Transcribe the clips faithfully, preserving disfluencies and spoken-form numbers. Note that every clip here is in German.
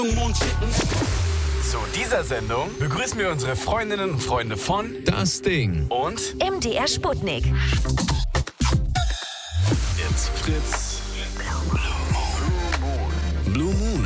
Zu dieser Sendung begrüßen wir unsere Freundinnen und Freunde von Das Ding und M D R Sputnik. It's Fritz. Blue Moon.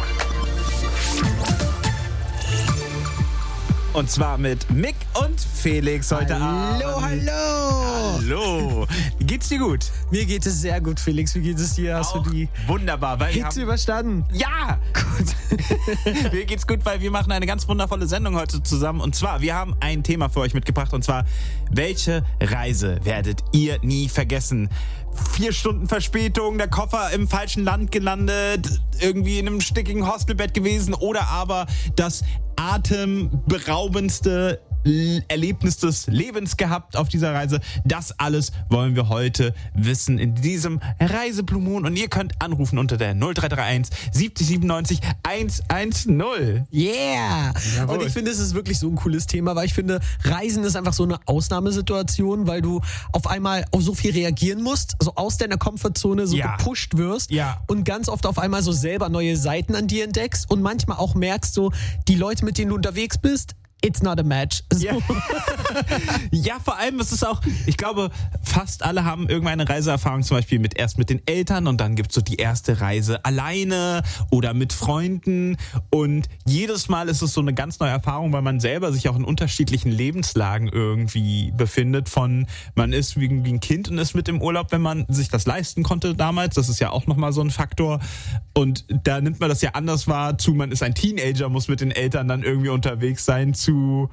Und zwar mit Mick und Felix heute Abend. Hallo, hallo. Hallo. Geht's dir gut? Mir geht es sehr gut, Felix. Wie geht es dir? Hast Auch du die wunderbar, weil wir Hitze haben, überstanden? ja, gut. Mir geht's gut, weil wir machen eine ganz wundervolle Sendung heute zusammen. Und zwar, wir haben ein Thema für euch mitgebracht. Und zwar, welche Reise werdet ihr nie vergessen? Vier Stunden Verspätung, der Koffer im falschen Land gelandet, irgendwie in einem stickigen Hostelbett gewesen oder aber das atemberaubendste Erlebnis des Lebens gehabt auf dieser Reise. Das alles wollen wir heute wissen in diesem Reise Blue Moon. Und ihr könnt anrufen unter der null drei drei eins siebzig siebenundneunzig hundertzehn. Yeah! Jawohl. Und ich finde, es ist wirklich so ein cooles Thema, weil ich finde, Reisen ist einfach so eine Ausnahmesituation, weil du auf einmal auf so viel reagieren musst, so aus deiner Komfortzone so Ja. gepusht wirst Ja. und ganz oft auf einmal so selber neue Seiten an dir entdeckst und manchmal auch merkst, so die Leute, mit denen du unterwegs bist, it's not a match. So. Ja. Ja, vor allem ist es auch, ich glaube, fast alle haben irgendwann eine Reiseerfahrung, zum Beispiel mit erst mit den Eltern und dann gibt's so die erste Reise alleine oder mit Freunden und jedes Mal ist es so eine ganz neue Erfahrung, weil man selber sich auch in unterschiedlichen Lebenslagen irgendwie befindet. Von man ist wie ein Kind und ist mit im Urlaub, wenn man sich das leisten konnte damals, das ist ja auch nochmal so ein Faktor und da nimmt man das ja anders wahr zu, man ist ein Teenager, muss mit den Eltern dann irgendwie unterwegs sein, zu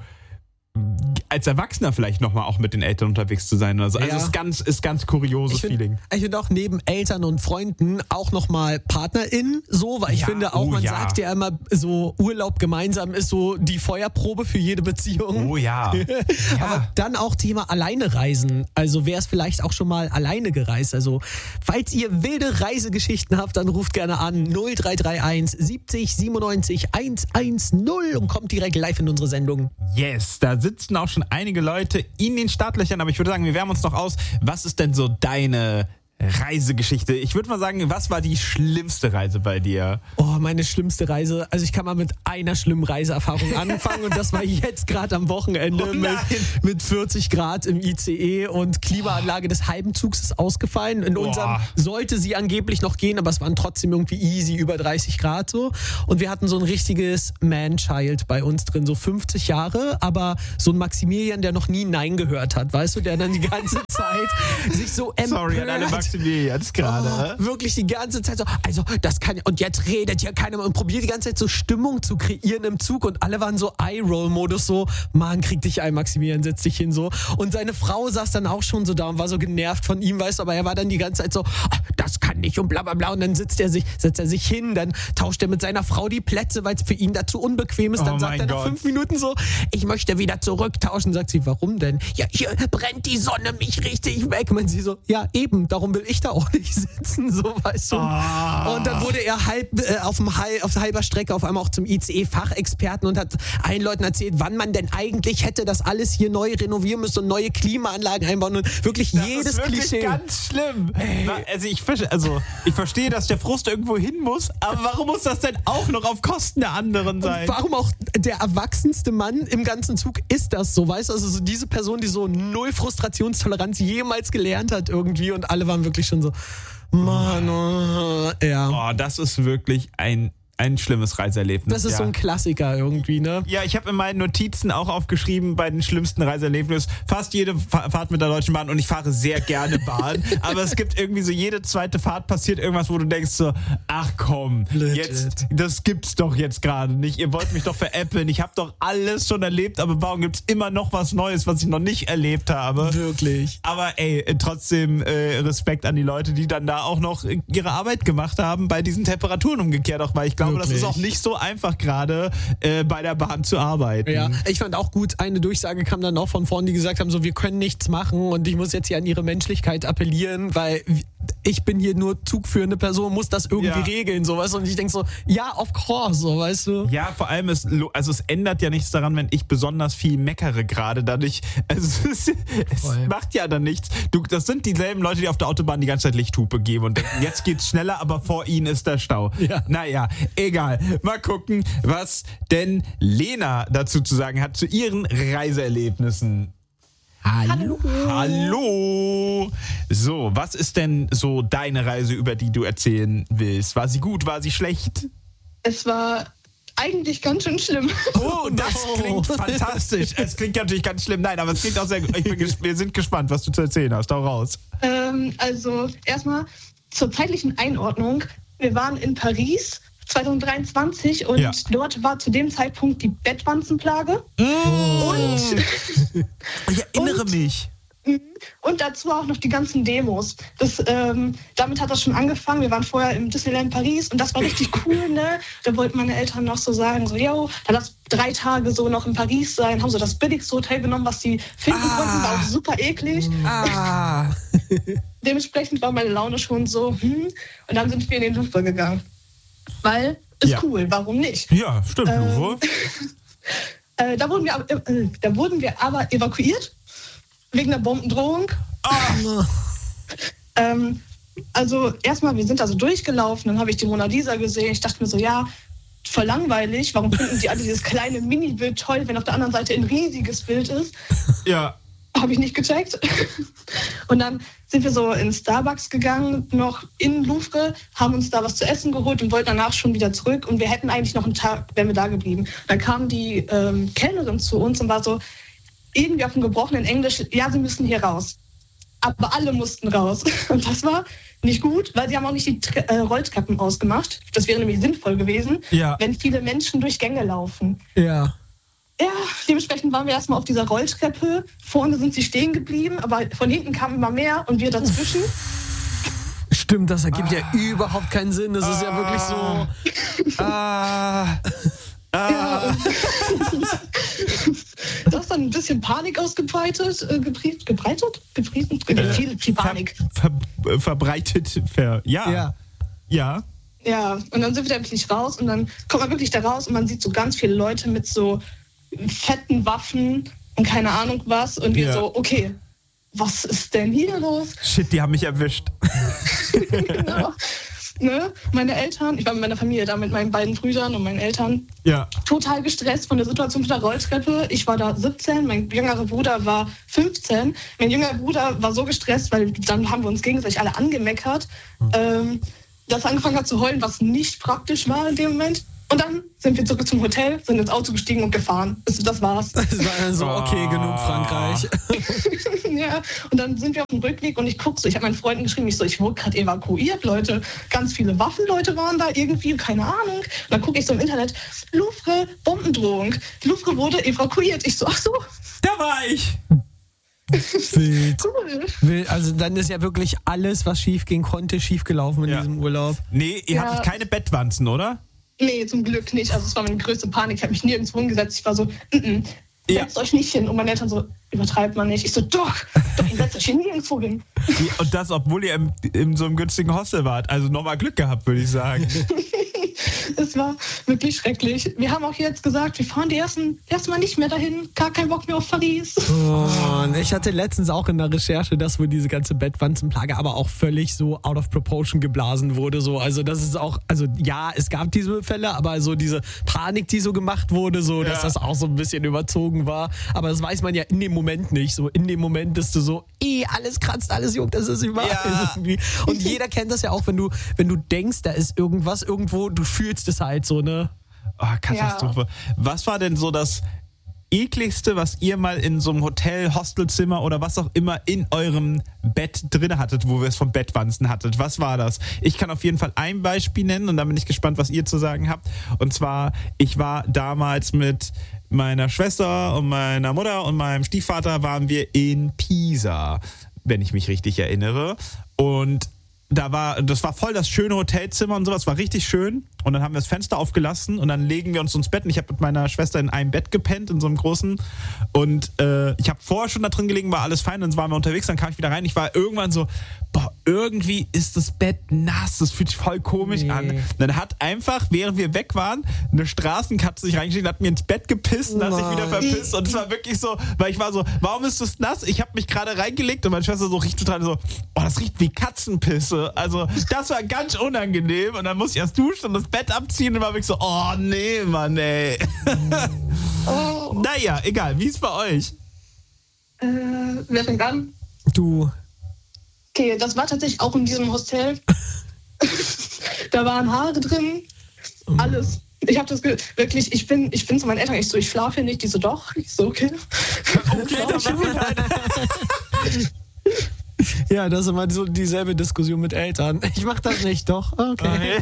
als Erwachsener vielleicht nochmal auch mit den Eltern unterwegs zu sein. Also, also Ja. ist ganz, ist ganz kurioses Ich Feeling. finde ich find auch neben Eltern und Freunden auch nochmal PartnerInnen so, weil ich Ja, finde auch, oh man ja. sagt ja immer so, Urlaub gemeinsam ist so die Feuerprobe für jede Beziehung. Oh ja. Aber dann auch Thema alleine reisen. Also wer ist vielleicht auch schon mal alleine gereist? Also falls ihr wilde Reisegeschichten habt, dann ruft gerne an null drei drei eins siebzig siebenundneunzig hundertzehn und kommt direkt live in unsere Sendung. Yes, da sitzen auch schon einige Leute in den Startlöchern, aber ich würde sagen, wir wärmen uns noch aus. Was ist denn so deine Reisegeschichte? Ich würde mal sagen, was war die schlimmste Reise bei dir? Oh, meine schlimmste Reise. Also ich kann mal mit einer schlimmen Reiseerfahrung anfangen und das war jetzt gerade am Wochenende Oh mit, nein. mit vierzig Grad im I C E und Klimaanlage des halben Zugs ist ausgefallen. In Boah. unserem sollte sie angeblich noch gehen, aber es waren trotzdem irgendwie easy über dreißig Grad so. Und wir hatten so ein richtiges Man-Child bei uns drin, so fünfzig Jahre, aber so ein Maximilian, der noch nie Nein gehört hat, weißt du, der dann die ganze Zeit sich so empört. Sorry an alle Maximilians gerade. Oh, wirklich die ganze Zeit so, also das kann, und jetzt redet hier keiner mehr und probiert die ganze Zeit so Stimmung zu kreieren im Zug und alle waren so Eye-Roll-Modus so, Mann, krieg dich ein, Maximilian, setz dich hin so. Und seine Frau saß dann auch schon so da und war so genervt von ihm, weißt du, aber er war dann die ganze Zeit so, ah, das kann nicht und bla bla bla und dann sitzt er sich, setzt er sich hin, dann tauscht er mit seiner Frau die Plätze, weil es für ihn dazu unbequem ist, dann Oh sagt mein er nach Gott. fünf Minuten so, ich möchte wieder zurücktauschen, sagt sie, warum denn? Ja, hier brennt die Sonne mich richtig weg. Und sie so, ja eben, darum will ich da auch nicht sitzen, so, weißt du. Ah. Und dann wurde er halb äh, auf, dem Hal- auf halber Strecke auf einmal auch zum I C E-Fachexperten und hat allen Leuten erzählt, wann man denn eigentlich hätte das alles hier neu renovieren müssen und neue Klimaanlagen einbauen und wirklich Das jedes ist wirklich Klischee. ganz schlimm. Also ich, verste- also ich verstehe, dass der Frust irgendwo hin muss, aber warum muss das denn auch noch auf Kosten der anderen sein? Warum auch der erwachsenste Mann im ganzen Zug ist das so, weißt du? Also so diese Person, die so null Frustrationstoleranz jemals gelernt hat irgendwie und alle waren wirklich schon so, Mann, oh, ja. Oh, das ist wirklich ein, ein schlimmes Reiseerlebnis. Das ist ja. so ein Klassiker irgendwie, ne? Ja, ich habe in meinen Notizen auch aufgeschrieben bei den schlimmsten Reiseerlebnissen fast jede Fa- Fahrt mit der Deutschen Bahn und ich fahre sehr gerne Bahn, aber es gibt irgendwie so jede zweite Fahrt passiert irgendwas, wo du denkst so, ach komm, Legit. jetzt das gibt's doch jetzt gerade nicht. Ihr wollt mich doch veräppeln. Ich habe doch alles schon erlebt, aber warum gibt's immer noch was Neues, was ich noch nicht erlebt habe? Wirklich. Aber ey, trotzdem äh, Respekt an die Leute, die dann da auch noch ihre Arbeit gemacht haben bei diesen Temperaturen umgekehrt auch, weil ich glaube, das Wirklich. ist auch nicht so einfach gerade äh, bei der Bahn zu arbeiten. Ja, ich fand auch gut, eine Durchsage kam dann auch von vorne, die gesagt haben, so, wir können nichts machen und ich muss jetzt hier an ihre Menschlichkeit appellieren, weil ich bin hier nur zugführende Person, muss das irgendwie Ja. regeln, sowas. Und ich denk so, ja, of course, so, weißt du. Ja, vor allem, es, also es ändert ja nichts daran, wenn ich besonders viel meckere gerade. Dadurch, also es, es Voll. macht ja dann nichts. Du, das sind dieselben Leute, die auf der Autobahn die ganze Zeit Lichthupe geben und denken, jetzt geht's schneller, aber vor ihnen ist der Stau. Ja. Naja, egal. Mal gucken, was denn Lena dazu zu sagen hat, zu ihren Reiseerlebnissen. Hallo. Hallo! So, was ist denn so deine Reise, über die du erzählen willst? War sie gut, war sie schlecht? Es war eigentlich ganz schön schlimm. Oh, das no. klingt fantastisch. Es klingt natürlich ganz schlimm. Nein, aber es klingt auch sehr gut. Ich bin ges- wir sind gespannt, was du zu erzählen hast. Hau raus. ähm, also erstmal zur zeitlichen Einordnung. Wir waren in Paris zwanzig dreiundzwanzig und Ja. dort war zu dem Zeitpunkt die Bettwanzenplage. Und, Ich erinnere Und- mich. und dazu auch noch die ganzen Demos. Das, ähm, damit hat das schon angefangen. Wir waren vorher im Disneyland Paris und das war richtig cool, ne? Da wollten meine Eltern noch so sagen, so, yo, da lass drei Tage so noch in Paris sein, haben so das billigste Hotel genommen, was sie finden Ah. konnten, war auch super eklig. Ah. Dementsprechend war meine Laune schon so, hm. Und dann sind wir in den Louvre gegangen. Weil, ist Ja. cool, warum nicht? Ja, stimmt, Ähm, Louvre. Äh, da, wurden wir, aber- äh, da wurden wir aber evakuiert, wegen der Bombendrohung. Ah. Ähm, also erstmal, wir sind da so durchgelaufen, dann habe ich die Mona Lisa gesehen. Ich dachte mir so, ja, voll langweilig. Warum finden die alle dieses kleine Mini-Bild toll, wenn auf der anderen Seite ein riesiges Bild ist? Ja. Habe ich nicht gecheckt. Und dann sind wir so in Starbucks gegangen, noch in Louvre, haben uns da was zu essen geholt und wollten danach schon wieder zurück. Und wir hätten eigentlich noch einen Tag, wären wir da geblieben. Dann kam die ähm, Kellnerin zu uns und war so, irgendwie auf dem gebrochenen Englisch, ja, sie müssen hier raus. Aber alle mussten raus. Und das war nicht gut, weil sie haben auch nicht die Tre- äh, Rolltreppen ausgemacht. Das wäre nämlich sinnvoll gewesen, Ja. wenn viele Menschen durch Gänge laufen. Ja. Ja, dementsprechend waren wir erstmal auf dieser Rolltreppe. Vorne sind sie stehen geblieben, aber von hinten kamen immer mehr und wir dazwischen. Stimmt, das ergibt ja überhaupt keinen Sinn. Das ist ja wirklich so. Ah. Ja, und das ist dann ein bisschen Panik ausgebreitet. Äh, gebreitet? Gebreitet? Gebreitet? Äh, viel, viel Panik. Ver, ver, verbreitet. Ver, ja. Ja. Ja. Ja, und dann sind wir da wirklich raus und dann kommt man wirklich da raus und man sieht so ganz viele Leute mit so fetten Waffen und keine Ahnung was. Und wir Ja. so, okay, was ist denn hier los? Shit, die haben mich erwischt. Genau. Ne? Meine Eltern, ich war mit meiner Familie da, mit meinen beiden Brüdern und meinen Eltern, Ja. total gestresst von der Situation mit der Rolltreppe. Ich war da siebzehn, mein jüngerer Bruder war fünfzehn. Mein jüngerer Bruder war so gestresst, weil dann haben wir uns gegenseitig alle angemeckert, ähm, dass er angefangen hat zu heulen, was nicht praktisch war in dem Moment. Und dann sind wir zurück zum Hotel, sind ins Auto gestiegen und gefahren. Das, das war's. Das war dann so, okay, Oh. genug Frankreich. Ja, und dann sind wir auf dem Rückweg und ich gucke so, ich habe meinen Freunden geschrieben, ich so, ich wurde gerade evakuiert, Leute. Ganz viele Waffenleute waren da irgendwie, keine Ahnung. Und dann gucke ich so im Internet, Louvre, Bombendrohung. Louvre wurde evakuiert. Ich so, ach so, Da war ich. Wild. cool. Wild. Also dann ist ja wirklich alles, was schief gehen konnte, schief gelaufen in Ja. diesem Urlaub. Nee, ihr Ja. hattet keine Bettwanzen, oder? Nee, zum Glück nicht. Also es war meine größte Panik. Ich habe mich nirgendwo hingesetzt. Ich war so, mm -mm, Ja. setzt euch nicht hin. Und meine Eltern so, übertreibt man nicht. Ich so, doch, doch, ihr setzt euch hier nirgendwo hin. Und das, obwohl ihr im, in so einem günstigen Hostel wart. Also nochmal Glück gehabt, würde ich sagen. Es war wirklich schrecklich. Wir haben auch jetzt gesagt, wir fahren die ersten, ersten Mal nicht mehr dahin. Gar keinen Bock mehr auf Paris. Oh, und ich hatte letztens auch in der Recherche, dass wohl diese ganze Bettwanzenplage aber auch völlig so out of proportion geblasen wurde. So. Also das ist auch, also ja, es gab diese Fälle, aber so diese Panik, die so gemacht wurde, so, dass Ja. das auch so ein bisschen überzogen war. Aber das weiß man ja in dem Moment nicht. So in dem Moment bist du so, eh, alles kratzt, alles juckt, das ist überall Ja. irgendwie. Und jeder kennt das ja auch, wenn du, wenn du denkst, da ist irgendwas irgendwo, du fühlst es halt so, ne? Oh, Katastrophe. Was war denn so das ekligste, was ihr mal in so einem Hotel, Hostelzimmer oder was auch immer in eurem Bett drin hattet, wo wir es vom Bettwanzen hattet? Was war das? Ich kann auf jeden Fall ein Beispiel nennen und dann bin ich gespannt, was ihr zu sagen habt. Und zwar, ich war damals mit meiner Schwester und meiner Mutter und meinem Stiefvater waren wir in Pisa, wenn ich mich richtig erinnere. Und da war, das war voll das schöne Hotelzimmer und sowas, war richtig schön. Und dann haben wir das Fenster aufgelassen und dann legen wir uns ins Bett. Und ich habe mit meiner Schwester in einem Bett gepennt, in so einem großen. Und äh, ich habe vorher schon da drin gelegen, war alles fein. Dann waren wir unterwegs, dann kam ich wieder rein. Ich war irgendwann so, boah, irgendwie ist das Bett nass. Das fühlt sich voll komisch Nee. an. Dann hat einfach, während wir weg waren, eine Straßenkatze sich reingeschickt, hat mir ins Bett gepisst und hat sich wieder Nein. verpisst. Und es war wirklich so, weil ich war so, warum ist das nass? Ich habe mich gerade reingelegt und meine Schwester so riecht total so, oh, das riecht wie Katzenpisse. Also das war ganz unangenehm und dann musste ich erst duschen und das Bett abziehen und war wirklich so, oh nee, Mann, ey. Oh, Naja, egal, wie ist bei euch? äh, wer fängt an? Du. Okay, das war tatsächlich auch in diesem Hostel. Da waren Haare drin, alles. Ich habe das ge wirklich, ich bin, ich bin zu meinen Eltern, ich so, ich schlafe nicht, die so, doch. Ich so, okay. Okay, dann machen wir weiter. Ja, das ist immer so dieselbe Diskussion mit Eltern. Ich mach das nicht, doch. Okay.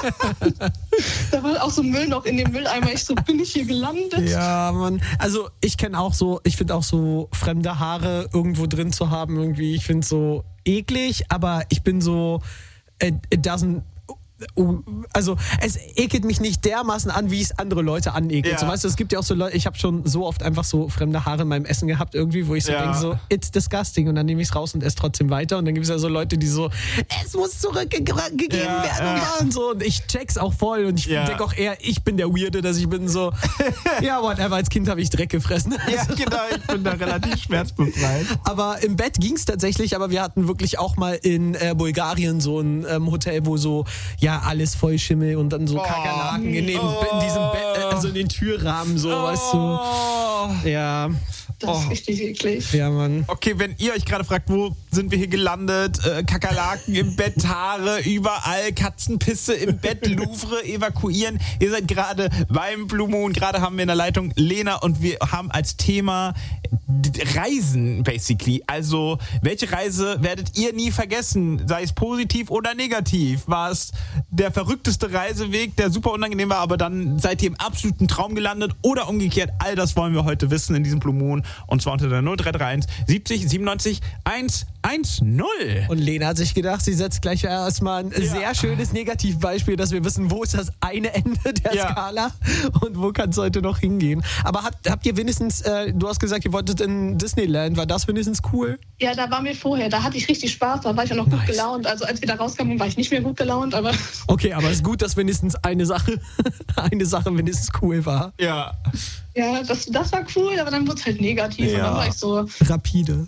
Da war auch so Müll noch in dem Mülleimer. Ich so, bin ich hier gelandet? Ja, Mann. Also ich kenne auch so, ich finde auch so fremde Haare irgendwo drin zu haben irgendwie. Ich finde so eklig, aber ich bin so, it, it doesn't, also es ekelt mich nicht dermaßen an, wie es andere Leute anekelt. Ja. So, weißt du, es gibt ja auch so Leute, ich habe schon so oft einfach so fremde Haare in meinem Essen gehabt irgendwie, wo ich so Ja. denke so, it's disgusting und dann nehme ich es raus und esse trotzdem weiter und dann gibt es ja so Leute, die so, es muss zurückgegeben Ja, werden ja. und so und ich check's auch voll und ich Ja. denke auch eher, ich bin der Weirde, dass ich bin so, ja, whatever, als Kind habe ich Dreck gefressen. Ja, genau, ich bin da relativ schmerzbefreit. Aber im Bett ging's tatsächlich, aber wir hatten wirklich auch mal in äh, Bulgarien so ein ähm, Hotel, wo so, ja, alles voll Schimmel und dann so Oh, Kakerlaken in, den, oh. in diesem Bett, äh, also in den Türrahmen, so, weißt du. Oh. Ja, Das ist Oh. richtig eklig. ja, Mann. Okay, wenn ihr euch gerade fragt, wo sind wir hier gelandet? Äh, Kakerlaken im Bett, Haare überall, Katzenpisse im Bett, Louvre evakuieren. Ihr seid gerade beim Blue Moon. Gerade haben wir in der Leitung Lena und wir haben als Thema d- Reisen, basically. Also, welche Reise werdet ihr nie vergessen? Sei es positiv oder negativ? War es der verrückteste Reiseweg, der super unangenehm war, aber dann seid ihr im absoluten Traum gelandet oder umgekehrt? All das wollen wir heute wissen in diesem Blue Moon. Und zwar unter der null drei drei eins siebzig siebenundneunzig hundertzehn. Und Lena hat sich gedacht, sie setzt gleich erstmal ein Ja. sehr schönes Negativbeispiel, dass wir wissen, wo ist das eine Ende der Ja. Skala und wo kann es heute noch hingehen. Aber habt, habt ihr wenigstens, äh, du hast gesagt, ihr wolltet in Disneyland, war das wenigstens cool? Ja, da waren wir vorher. Da hatte ich richtig Spaß. Da war ich ja noch gut Nice. gelaunt. Also als wir da rauskamen, war ich nicht mehr gut gelaunt. Aber Okay, aber es ist gut, dass wenigstens eine Sache, eine Sache wenigstens cool war. Ja. ja, das, das war cool. Aber dann wurde es halt negativ. Ja. Und dann war ich so, Rapide.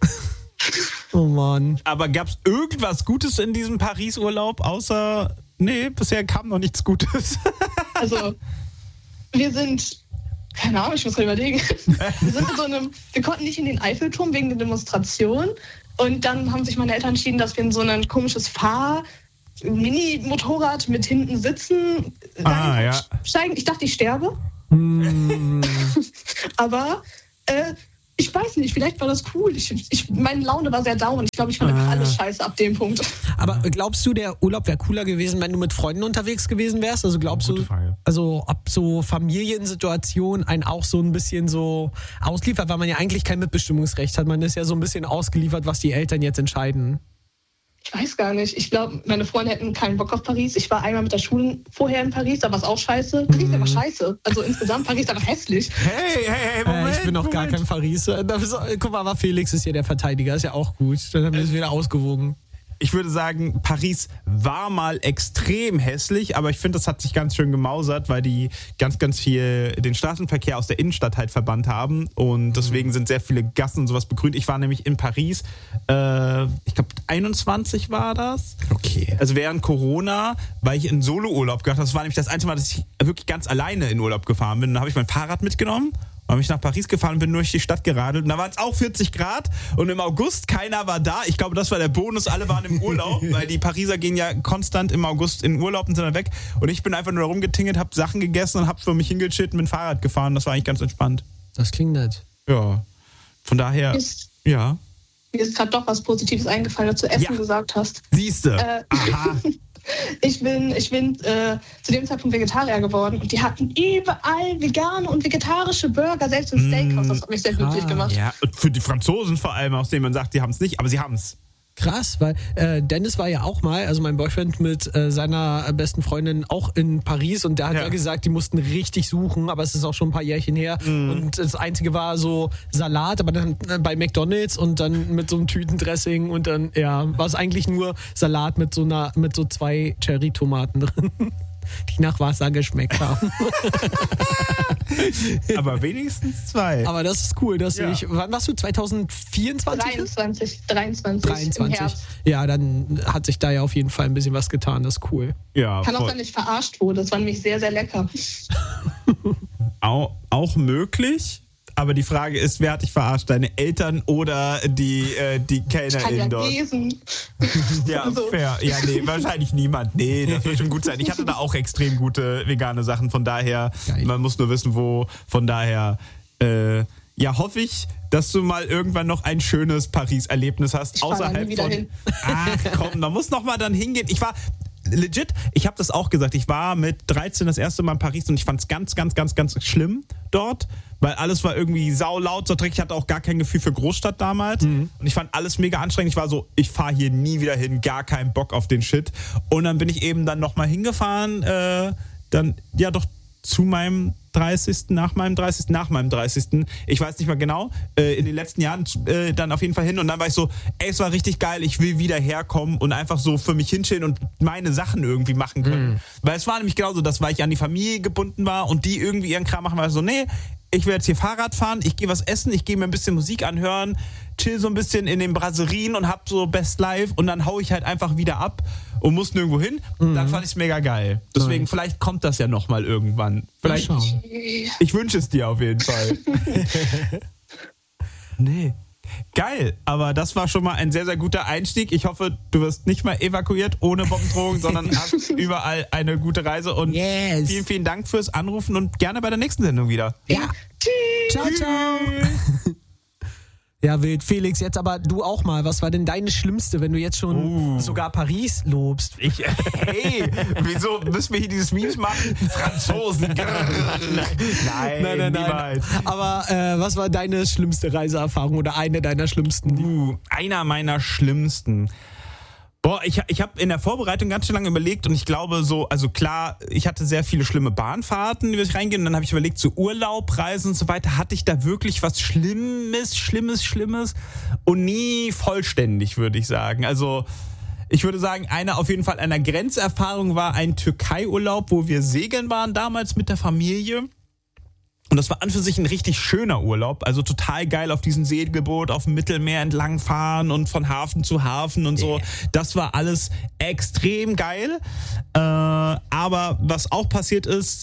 Oh Mann. Aber gab es irgendwas Gutes in diesem Paris-Urlaub, außer, nee, bisher kam noch nichts Gutes. also wir sind, keine Ahnung, ich muss gerade überlegen. Wir sind in so einem, wir konnten nicht in den Eiffelturm wegen der Demonstration. Und dann haben sich meine Eltern entschieden, dass wir in so ein komisches Fahr- Mini-Motorrad mit hinten sitzen. Ah, ja. Steigen. Ich dachte, ich sterbe. Mm. Aber äh, ich weiß nicht, vielleicht war das cool. Ich, ich, meine Laune war sehr down. Ich glaube, ich fand einfach Ah. alles scheiße ab dem Punkt. Aber glaubst du, der Urlaub wäre cooler gewesen, wenn du mit Freunden unterwegs gewesen wärst? Also glaubst Gute du, Frage. also ob so Familiensituationen einen auch so ein bisschen so ausliefert, weil man ja eigentlich kein Mitbestimmungsrecht hat. Man ist ja so ein bisschen ausgeliefert, was die Eltern jetzt entscheiden. Ich weiß gar nicht. Ich glaube, meine Freunde hätten keinen Bock auf Paris. Ich war einmal mit der Schule vorher in Paris, da war es auch scheiße. Paris ist einfach scheiße. Also insgesamt, Paris ist einfach hässlich. Hey, hey, hey, Moment, äh, ich bin noch gar Moment. kein Paris. Da ist- Guck mal, aber Felix ist hier der Verteidiger, ist ja auch gut. Dann haben wir es wieder ausgewogen. Ich würde sagen, Paris war mal extrem hässlich, aber ich finde, das hat sich ganz schön gemausert, weil die ganz, ganz viel den Straßenverkehr aus der Innenstadt halt verbannt haben und deswegen sind sehr viele Gassen und sowas begrünt. Ich war nämlich in Paris, äh, ich glaube einundzwanzig war das. Okay. Also während Corona, weil ich in Solo-Urlaub gemacht habe. Das war nämlich das einzige Mal, dass ich wirklich ganz alleine in Urlaub gefahren bin. Dann habe ich mein Fahrrad mitgenommen. Dann bin ich nach Paris gefahren und bin durch die Stadt geradelt. Und da waren es auch vierzig Grad. Und im August, keiner war da. Ich glaube, das war der Bonus. Alle waren im Urlaub. Weil die Pariser gehen ja konstant im August in Urlaub und sind dann weg. Und ich bin einfach nur da rumgetingelt, habe Sachen gegessen und habe für mich hingechillt und mit dem Fahrrad gefahren. Das war eigentlich ganz entspannt. Das klingt nett. Ja. Von daher, Ist, ja. mir ist gerade doch was Positives eingefallen, als du Essen Ja. gesagt hast. Siehste. Äh, Aha. Ich bin, ich bin äh, zu dem Zeitpunkt Vegetarier geworden und die hatten überall vegane und vegetarische Burger, selbst im Steakhouse. Das hat mich sehr glücklich krass. gemacht. Ja, und für die Franzosen vor allem, aus denen man sagt, die haben es nicht, aber sie haben es. Krass, weil äh, Dennis war ja auch mal, also mein Boyfriend mit äh, seiner besten Freundin auch in Paris und der hat ja. ja gesagt, die mussten richtig suchen, aber es ist auch schon ein paar Jährchen her mm. und das Einzige war so Salat, aber dann äh, bei McDonald's und dann mit so einem Tütendressing und dann, ja, war es eigentlich nur Salat mit so einer, mit so zwei Cherry-Tomaten drin, die nach Wasser geschmeckt haben. Aber wenigstens zwei. Aber das ist cool, dass ja. ich, wann warst du, zwanzig vierundzwanzig? dreiundzwanzig, dreiundzwanzig, dreiundzwanzig. im Herbst. Ja, dann hat sich da ja auf jeden Fall ein bisschen was getan, das ist cool. Ja, kann auch sein, dass ich verarscht wurde, das war nämlich sehr, sehr lecker. Auch, auch möglich, aber die Frage ist, wer hat dich verarscht, deine Eltern oder die, äh, die Kellnerin ja dort? Lesen. Ja, so. fair. Ja, nee, wahrscheinlich niemand. Nee, das wird schon gut sein. Ich hatte da auch extrem gute vegane Sachen, von daher, Geil. Man muss nur wissen, wo, von daher, äh, ja, hoffe ich, dass du mal irgendwann noch ein schönes Paris-Erlebnis hast. Ich fahr da außerhalb nie wieder von. hin. Ach komm, man muss noch mal dann hingehen. Ich war legit, ich habe das auch gesagt, ich war mit dreizehn das erste Mal in Paris und ich fand es ganz, ganz, ganz, ganz schlimm dort, weil alles war irgendwie saulaut, so dreckig, ich hatte auch gar kein Gefühl für Großstadt damals mhm. und ich fand alles mega anstrengend, ich war so, ich fahre hier nie wieder hin, gar keinen Bock auf den Shit und dann bin ich eben dann nochmal hingefahren, äh, dann, ja doch, zu meinem dreißigsten nach meinem dreißigsten nach meinem dreißigsten Ich weiß nicht mal genau, äh, in den letzten Jahren äh, dann auf jeden Fall hin und dann war ich so, ey, es war richtig geil, ich will wieder herkommen und einfach so für mich hinstellen und meine Sachen irgendwie machen können. Mm. Weil es war nämlich genauso, dass weil ich an die Familie gebunden war und die irgendwie ihren Kram machen, war so, nee, ich will jetzt hier Fahrrad fahren, ich gehe was essen, ich gehe mir ein bisschen Musik anhören, chill so ein bisschen in den Brasserien und hab so Best Life und dann hau ich halt einfach wieder ab und muss nirgendwo hin. Mhm. Dann fand ich es mega geil. Deswegen, nice. Vielleicht kommt das ja nochmal irgendwann. Vielleicht. Ich wünsche es dir auf jeden Fall. Nee. Geil, aber das war schon mal ein sehr, sehr guter Einstieg. Ich hoffe, du wirst nicht mal evakuiert ohne Bombendrohung, sondern hast überall eine gute Reise und yes. vielen, vielen Dank fürs Anrufen und gerne bei der nächsten Sendung wieder. Ja. Tschüss. Ciao, ciao. Ja, wild. Felix, jetzt aber du auch mal. Was war denn deine Schlimmste, wenn du jetzt schon uh. sogar Paris lobst? Ich, hey, wieso müssen wir hier dieses Memes machen? Franzosen. nein, nein, nein, niemals. Nein. Aber äh, was war deine schlimmste Reiseerfahrung oder eine deiner schlimmsten? Uh, einer meiner schlimmsten. Boah, ich, ich habe in der Vorbereitung ganz schön lange überlegt und ich glaube so, also klar, ich hatte sehr viele schlimme Bahnfahrten, die ich reingehen und dann habe ich überlegt, so Urlaub, Reisen und so weiter, hatte ich da wirklich was Schlimmes, Schlimmes, Schlimmes und nie vollständig, würde ich sagen. Also ich würde sagen, eine auf jeden Fall einer Grenzerfahrung war ein Türkei-Urlaub, wo wir segeln waren damals mit der Familie. Und das war an für sich ein richtig schöner Urlaub, also total geil auf diesem Segelboot auf dem Mittelmeer entlang fahren und von Hafen zu Hafen und so. Das war alles extrem geil. Äh, aber was auch passiert ist,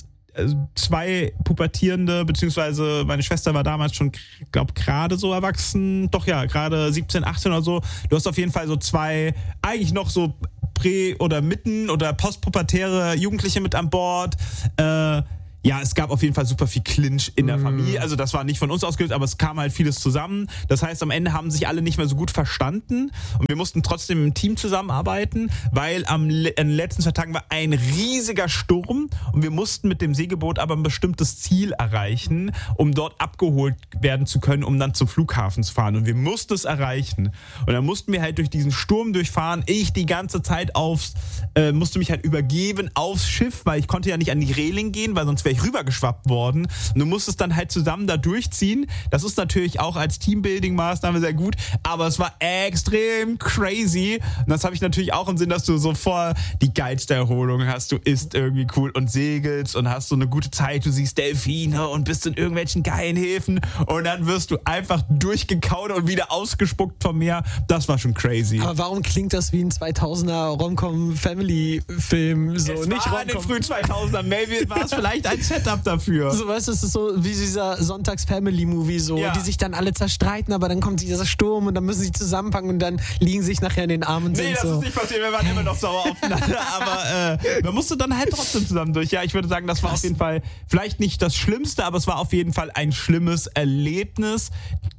zwei Pubertierende, beziehungsweise meine Schwester war damals schon, glaube gerade so erwachsen, doch ja, gerade siebzehn, achtzehn oder so. Du hast auf jeden Fall so zwei, eigentlich noch so prä- oder mitten- oder postpubertäre Jugendliche mit an Bord. Äh, Ja, es gab auf jeden Fall super viel Clinch in der Familie. Also das war nicht von uns ausgelöst, aber es kam halt vieles zusammen. Das heißt, am Ende haben sich alle nicht mehr so gut verstanden und wir mussten trotzdem im Team zusammenarbeiten, weil am le- in den letzten zwei Tagen war ein riesiger Sturm und wir mussten mit dem Segelboot aber ein bestimmtes Ziel erreichen, um dort abgeholt werden zu können, um dann zum Flughafen zu fahren. Und wir mussten es erreichen. Und dann mussten wir halt durch diesen Sturm durchfahren. Ich die ganze Zeit aufs, äh, musste mich halt übergeben aufs Schiff, weil ich konnte ja nicht an die Reling gehen, weil sonst wäre ich rübergeschwappt worden. Und du musstest dann halt zusammen da durchziehen. Das ist natürlich auch als Teambuilding-Maßnahme sehr gut, aber es war extrem crazy. Und das habe ich natürlich auch im Sinn, dass du so vor die geilste Erholung hast. Du isst irgendwie cool und segelst und hast so eine gute Zeit. Du siehst Delfine und bist in irgendwelchen geilen Häfen und dann wirst du einfach durchgekaut und wieder ausgespuckt vom Meer. Das war schon crazy. Aber warum klingt das wie ein zweitausender Rom-Com-Family-Film? So, es nicht war in den frühen zweitausender. Maybe war es vielleicht ein Setup dafür. So, weißt du, es ist so wie dieser Sonntags-Family-Movie, so, ja. Die sich dann alle zerstreiten, aber dann kommt dieser Sturm und dann müssen sie zusammenpacken und dann liegen sich nachher in den Armen und nee, sind das so. ist nicht passiert, wir waren immer noch sauer aufeinander, aber äh, man musste dann halt trotzdem zusammen durch. Ja, ich würde sagen, das war auf jeden Fall vielleicht nicht das Schlimmste, aber es war auf jeden Fall ein schlimmes Erlebnis.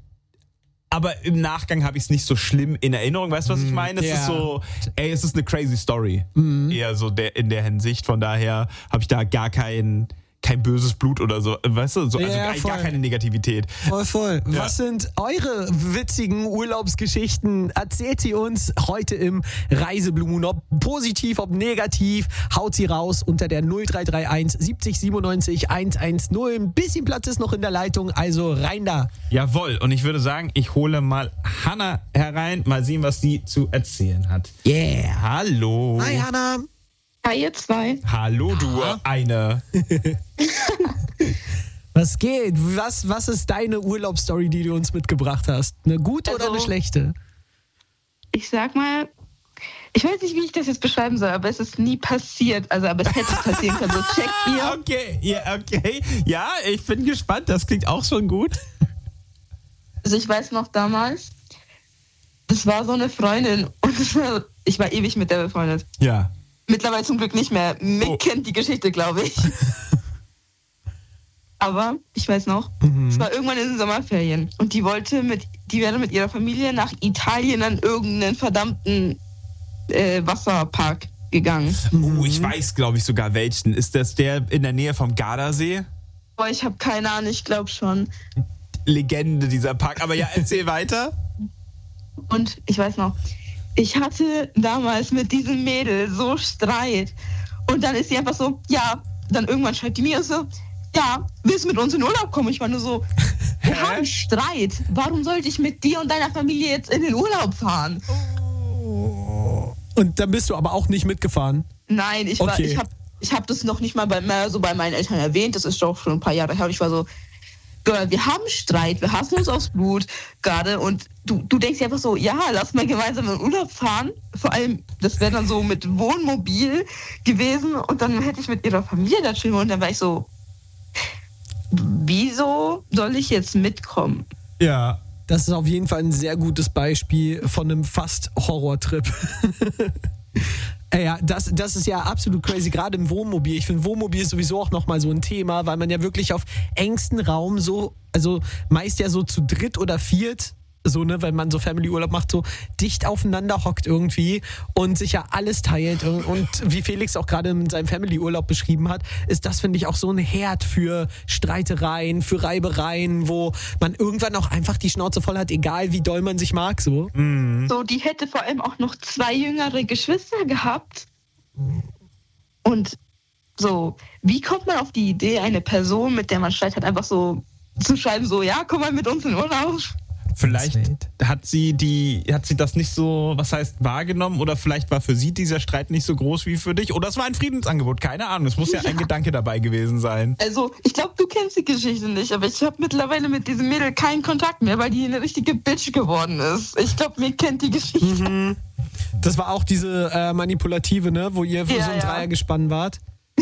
Aber im Nachgang habe ich es nicht so schlimm in Erinnerung. Weißt du, was ich meine? Es ja. ist so, ey, es ist eine crazy Story. Mhm. Eher so der, in der Hinsicht. Von daher habe ich da gar keinen kein böses Blut oder so, weißt du, so, also Ja, gar, voll. gar keine Negativität. Voll, voll. Ja. Was sind eure witzigen Urlaubsgeschichten? Erzählt sie uns heute im Reiseblumen. Ob positiv, ob negativ, haut sie raus unter der null drei drei eins siebzig siebenundneunzig hundertzehn. Ein bisschen Platz ist noch in der Leitung, also rein da. Jawohl, und ich würde sagen, ich hole mal Hannah herein, mal sehen, was sie zu erzählen hat. Yeah. Hallo. Hi, Hannah. Hi, ihr zwei. Hallo, du eine. Was geht? Was, was ist deine Urlaubsstory, die du uns mitgebracht hast? Eine gute oder Also- eine schlechte? Ich sag mal, ich weiß nicht, wie ich das jetzt beschreiben soll, aber es ist nie passiert. Also, aber es hätte passieren können. So, checkt ihr? Okay, ja, okay. Ja, ich bin gespannt, das klingt auch schon gut. Also, ich weiß noch damals, das war so eine Freundin und das war, ich war ewig mit der befreundet. Ja. Mittlerweile zum Glück nicht mehr. Mick Oh. kennt die Geschichte, glaube ich. Aber ich weiß noch, es war irgendwann in den Sommerferien und die wollte mit, die wäre mit ihrer Familie nach Italien an irgendeinen verdammten äh, Wasserpark gegangen. Oh, ich weiß, glaube ich, sogar welchen. Ist das der in der Nähe vom Gardasee? Boah, ich habe keine Ahnung, ich glaube schon. Legende dieser Park. Aber ja, erzähl weiter. Und ich weiß noch, ich hatte damals mit diesem Mädel so Streit. Und dann ist sie einfach so, ja, dann irgendwann schreibt die mir so, ja, willst du mit uns in Urlaub kommen? Ich war nur so, wir Hä? haben Streit. Warum sollte ich mit dir und deiner Familie jetzt in den Urlaub fahren? Und dann bist du aber auch nicht mitgefahren. Nein, ich war, Okay. ich habe ich hab das noch nicht mal bei, mehr so bei meinen Eltern erwähnt. Das ist doch schon ein paar Jahre her. Ich war so, Girl, wir haben Streit, wir hassen uns aufs Blut gerade und du, du denkst dir einfach so, ja, lass mal gemeinsam in Urlaub fahren. Vor allem, das wäre dann so mit Wohnmobil gewesen und dann hätte ich mit ihrer Familie da chillen und dann war ich so, wieso soll ich jetzt mitkommen? Ja. Das ist auf jeden Fall ein sehr gutes Beispiel von einem fast Horrortrip. Äh, Ja, das, das ist ja absolut crazy, gerade im Wohnmobil. Ich finde, Wohnmobil ist sowieso auch nochmal so ein Thema, weil man ja wirklich auf engstem Raum so, also meist ja so zu dritt oder viert, so, ne, wenn man so Family-Urlaub macht, so dicht aufeinander hockt irgendwie und sich ja alles teilt. Und, und wie Felix auch gerade in seinem Family-Urlaub beschrieben hat, ist das, finde ich, auch so ein Herd für Streitereien, für Reibereien, wo man irgendwann auch einfach die Schnauze voll hat, egal wie doll man sich mag, so. So, die hätte vor allem auch noch zwei jüngere Geschwister gehabt. Und so, wie kommt man auf die Idee, eine Person, mit der man Streit hat, einfach so zu schreiben, so, ja, komm mal mit uns in Urlaub? Vielleicht Wild. hat sie die, hat sie das nicht so, was heißt, wahrgenommen oder vielleicht war für sie dieser Streit nicht so groß wie für dich oder es war ein Friedensangebot, keine Ahnung, es muss ja, Ja. ein Gedanke dabei gewesen sein. Also, ich glaube, du kennst die Geschichte nicht, aber ich habe mittlerweile mit diesem Mädel keinen Kontakt mehr, weil die eine richtige Bitch geworden ist. Ich glaube, mir kennt die Geschichte. Das war auch diese äh, manipulative, ne, wo ihr für Ja, so ein ja. Dreiergespann wart.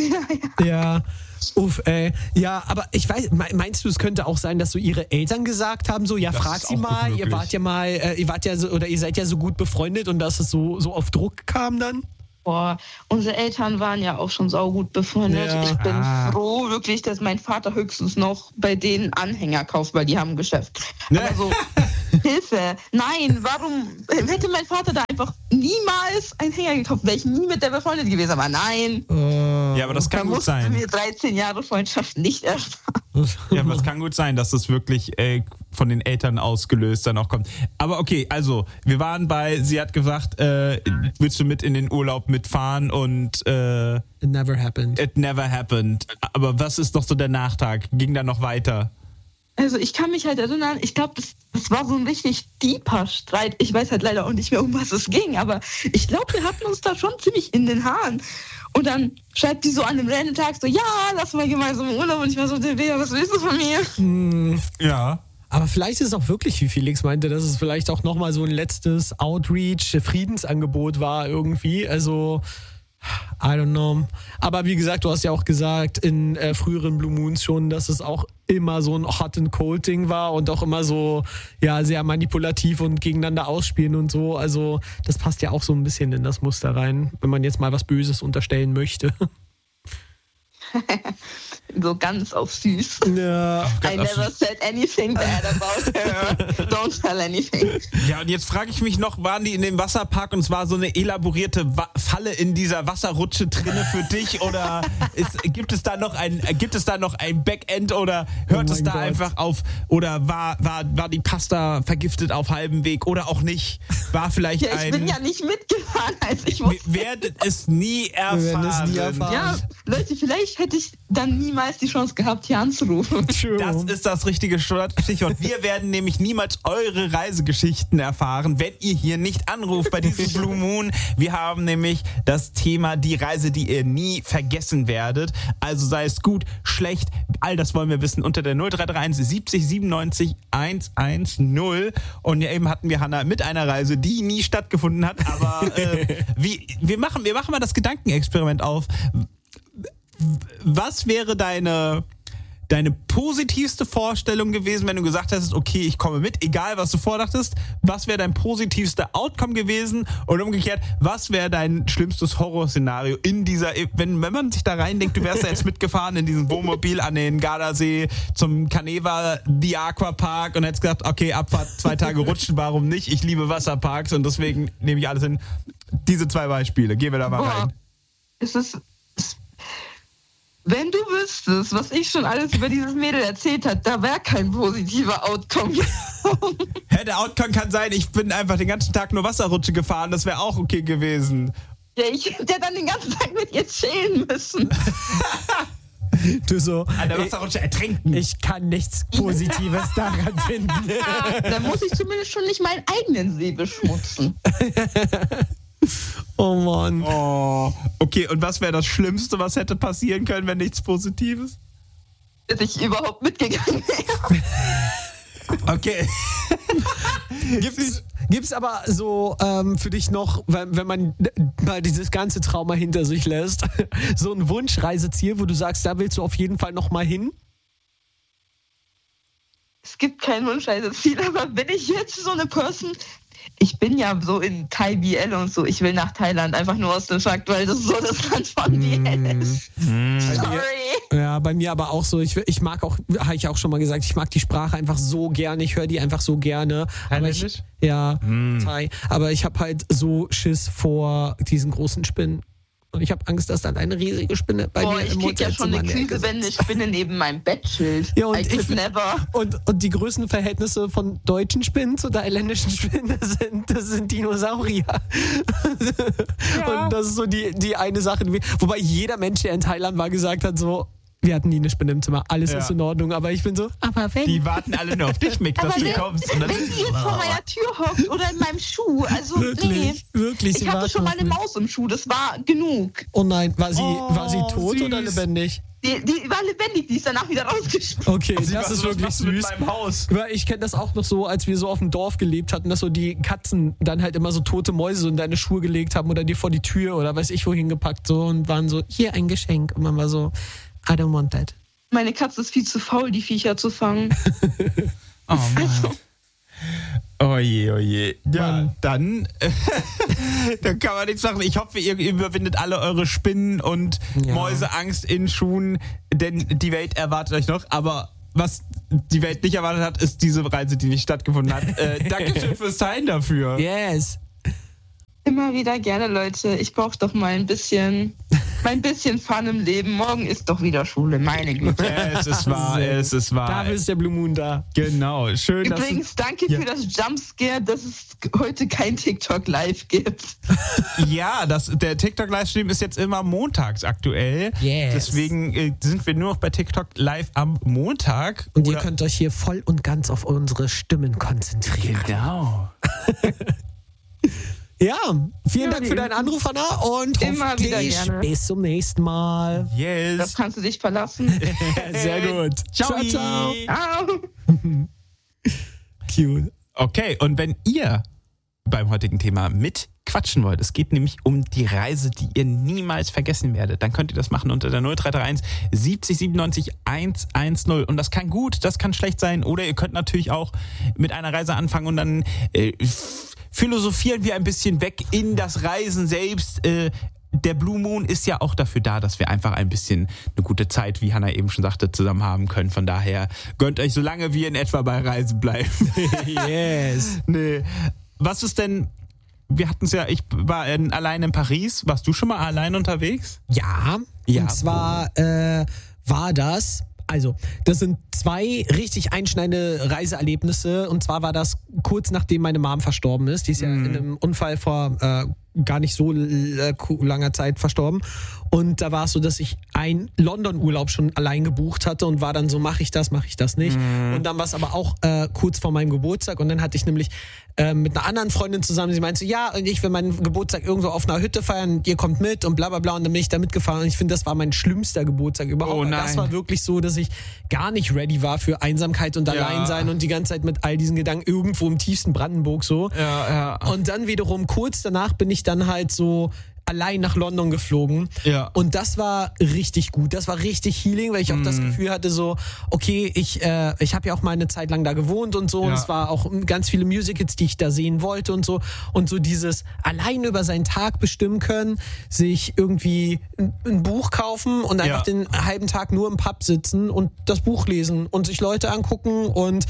Ja, uff, ey. Ja, aber ich weiß, me- meinst du, es könnte auch sein, dass so ihre Eltern gesagt haben, so, ja, Das frag ist sie auch mal, gut ihr möglich. wart ja mal, äh, ihr wart ja so, oder ihr seid ja so gut befreundet und dass es so, so auf Druck kam dann? Boah, unsere Eltern waren ja auch schon saugut befreundet. Ja. Ich bin Ah. froh, wirklich, dass mein Vater höchstens noch bei denen Anhänger kauft, weil die haben ein Geschäft. Ne? Aber so, Hilfe, nein, warum hätte mein Vater da einfach niemals einen Hänger gekauft? Wäre ich nie mit der befreundet gewesen, aber nein. Ja, aber das Da kann gut mussten sein. mir dreizehn Jahre Freundschaft nicht ersparen. Ja, aber es kann gut sein, dass das wirklich äh, von den Eltern ausgelöst dann auch kommt. Aber okay, also, wir waren bei, sie hat gesagt, äh, willst du mit in den Urlaub mitfahren und äh, It never happened. it never happened. Aber was ist noch so der Nachtag? Ging da noch weiter? Also ich kann mich halt erinnern, ich glaube, das, das war so ein richtig deeper Streit. Ich weiß halt leider auch nicht mehr, um was es ging, aber ich glaube, wir hatten uns da schon ziemlich in den Haaren. Und dann schreibt die so an einem random Tag so, ja, lass mal gemeinsam im Urlaub. Und ich war so, Digga, was willst du von mir? Ja. Aber vielleicht ist es auch wirklich, wie Felix meinte, dass es vielleicht auch nochmal so ein letztes Outreach, Friedensangebot war irgendwie. Also, I don't know. Aber wie gesagt, du hast ja auch gesagt in äh, früheren Blue Moons schon, dass es auch immer so ein Hot and Cold Ding war und auch immer so, ja, sehr manipulativ und gegeneinander ausspielen und so. Also, das passt ja auch so ein bisschen in das Muster rein, wenn man jetzt mal was Böses unterstellen möchte. So ganz auf süß. Ja. I never said anything bad about her. Don't tell anything. Ja, und jetzt frage ich mich noch, waren die in dem Wasserpark und es war so eine elaborierte Wa- Falle in dieser Wasserrutsche drinne für dich oder ist, gibt es da noch ein gibt es da noch ein Backend oder hört Oh es mein da Gott. einfach auf oder war, war, war die Pasta vergiftet auf halbem Weg oder auch nicht? War vielleicht Ja, ich ein... bin ja nicht mitgefahren, also ich Wir wusste. werden es nie erfahren. Wir werden es nie erfahren. Ja, Leute, vielleicht hätte ich dann niemals die Chance gehabt, hier anzurufen. True. Das ist das richtige Stichwort. Wir werden nämlich niemals eure Reisegeschichten erfahren, wenn ihr hier nicht anruft bei diesem Blue Moon. Wir haben nämlich das Thema die Reise, die ihr nie vergessen werdet. Also sei es gut, schlecht, all das wollen wir wissen unter der null drei drei eins siebzig siebenundneunzig hundertzehn. Und ja, eben hatten wir Hannah mit einer Reise, die nie stattgefunden hat. Aber äh, wie, wir, machen, wir machen mal das Gedankenexperiment auf. Was wäre deine, deine positivste Vorstellung gewesen, wenn du gesagt hättest, okay, ich komme mit, egal was du vordachtest? Was wäre dein positivster Outcome gewesen? Und umgekehrt, was wäre dein schlimmstes Horrorszenario in dieser, wenn, wenn man sich da reindenkt, du wärst da jetzt mitgefahren in diesem Wohnmobil an den Gardasee zum Caneva, The Aquapark und hättest gesagt, okay, Abfahrt, zwei Tage rutschen, warum nicht? Ich liebe Wasserparks und deswegen nehme ich alles hin. Diese zwei Beispiele, gehen wir da mal Boah. rein. Es ist. Es, wenn du wüsstest, was ich schon alles über dieses Mädel erzählt hat, da wäre kein positiver Outcome. Hä, der Outcome kann sein, ich bin einfach den ganzen Tag nur Wasserrutsche gefahren, das wäre auch okay gewesen. Ja, ich hätte ja dann den ganzen Tag mit ihr chillen müssen. Du so, An der Wasserrutsche ertränken. ich kann nichts Positives daran finden. Dann muss ich zumindest schon nicht meinen eigenen See beschmutzen. Oh Mann. Oh, okay, und was wäre das Schlimmste, was hätte passieren können, wenn nichts Positives? Dass ich überhaupt mitgegangen wäre. Okay. Gibt's, gibt's aber so ähm, für dich noch, wenn, wenn man mal dieses ganze Trauma hinter sich lässt, so ein Wunschreiseziel, wo du sagst, da willst du auf jeden Fall noch mal hin? Es gibt kein Wunschreiseziel, aber bin ich jetzt so eine Person... Ich bin ja so in Thai B L und so. Ich will nach Thailand, einfach nur aus dem Fakt, weil das so das Land von B L ist. Sorry. Ja, bei mir aber auch so. Ich, ich mag auch, habe ich auch schon mal gesagt, ich mag die Sprache einfach so gerne. Ich höre die einfach so gerne. Aber ich, Thailändisch? ja, Mm. Thai. Aber ich habe halt so Schiss vor diesen großen Spinnen. Und ich habe Angst, dass dann eine riesige Spinne bei Boah, mir ich im krieg ja schon Hotelzimmer eine in der Ecke Krise, wenn eine sitzt. Spinne neben meinem Bett chillt. Ja, und I ich could find- never. Und, und die Größenverhältnisse von deutschen Spinnen zu thailändischen Spinnen, das sind, das sind Dinosaurier. Und das ist so die, die eine Sache. die wir- Wobei jeder Mensch, der in Thailand war, gesagt hat so, wir hatten nie eine Spinne im Zimmer, alles Ja. ist in Ordnung. Aber ich bin so, aber wenn... Die warten alle nur auf dich, Mick, dass Aber du wenn, kommst. Und dann wenn die jetzt vor meiner Tür hockt oder in meinem Schuh, also Wirklich, nee. wirklich, sie Ich hatte warten schon mal auf eine mich. Maus im Schuh, das war genug. Oh nein, war sie, Oh, war sie tot süß. oder lebendig? Die, die war lebendig, die ist danach wieder rausgesprungen. Okay, Sie das war ist so, was wirklich machst du mit süß. meinem Haus? Weil ich kenne das auch noch so, als wir so auf dem Dorf gelebt hatten, dass so die Katzen dann halt immer so tote Mäuse so in deine Schuhe gelegt haben oder dir vor die Tür oder weiß ich wohin gepackt so und waren so, hier ein Geschenk. Und man war so, I don't want that. Meine Katze ist viel zu faul, die Viecher zu fangen. Oh Mann. Oh je, oh je. Ja, Mann. dann, dann kann man nichts machen. Ich hoffe, ihr überwindet alle eure Spinnen und Ja. Mäuseangst in Schuhen, denn die Welt erwartet euch noch. Aber was die Welt nicht erwartet hat, ist diese Reise, die nicht stattgefunden hat. Äh, Dankeschön fürs Teilen dafür. Yes. Immer wieder gerne, Leute. Ich brauche doch mal ein bisschen, mein bisschen Fun im Leben. Morgen ist doch wieder Schule, meine Güte. Es ist wahr, es ist wahr. Dafür ist der Blue Moon da. Genau, schön, dass Übrigens, danke Ja. für das Jumpscare, dass es heute kein TikTok live gibt. Ja, das, der TikTok-Livestream ist jetzt immer montags aktuell. Yes. Deswegen äh, sind wir nur noch bei TikTok live am Montag. Und ihr Oder- könnt euch hier voll und ganz auf unsere Stimmen konzentrieren. Genau. Ja, vielen Ja, Dank wie für deinen immer. Anruf, Hannah. Und Immer wieder hoffentlich gerne. bis zum nächsten Mal. Das Yes. kannst du dich verlassen. Sehr gut. Ciao. Ciao, ciao. Ciao. Cute. Okay, und wenn ihr beim heutigen Thema mit quatschen wollt, es geht nämlich um die Reise, die ihr niemals vergessen werdet, dann könnt ihr das machen unter der null drei drei eins siebzig siebenundneunzig hundertzehn. Und das kann gut, das kann schlecht sein. Oder ihr könnt natürlich auch mit einer Reise anfangen und dann äh, philosophieren wir ein bisschen weg in das Reisen selbst. Äh, der Blue Moon ist ja auch dafür da, dass wir einfach ein bisschen eine gute Zeit, wie Hannah eben schon sagte, zusammen haben können. Von daher gönnt euch, solange wir in etwa bei Reisen bleiben. Yes. Nee. Was ist denn, wir hatten es ja, ich war in, allein in Paris. Warst du schon mal allein unterwegs? Ja, Ja, und zwar äh, war das, also das sind zwei richtig einschneidende Reiseerlebnisse. Und zwar war das kurz nachdem meine Mom verstorben ist. Die ist ja Mhm. in einem Unfall vor äh, gar nicht so äh, langer Zeit verstorben. Und da war es so, dass ich einen London-Urlaub schon allein gebucht hatte und war dann so, mache ich das, mache ich das nicht. Mhm. Und dann war es aber auch äh, kurz vor meinem Geburtstag und dann hatte ich nämlich äh, mit einer anderen Freundin zusammen, sie meinte so, ja, und ich will meinen Geburtstag irgendwo auf einer Hütte feiern, ihr kommt mit und bla bla bla und dann bin ich da mitgefahren und ich finde, das war mein schlimmster Geburtstag überhaupt. Oh nein. Das war wirklich so, dass ich gar nicht ready war für Einsamkeit und Ja. Alleinsein und die ganze Zeit mit all diesen Gedanken irgendwo im tiefsten Brandenburg so. Ja, ja. Und dann wiederum kurz danach bin ich dann halt so allein nach London geflogen. Ja. Und das war richtig gut. Das war richtig healing, weil ich auch das Gefühl hatte so, okay, ich äh, ich habe ja auch mal eine Zeit lang da gewohnt und so. Und Ja. es war auch ganz viele Musicals, die ich da sehen wollte und so. Und so dieses allein über seinen Tag bestimmen können, sich irgendwie ein, ein Buch kaufen und einfach Ja. den halben Tag nur im Pub sitzen und das Buch lesen und sich Leute angucken und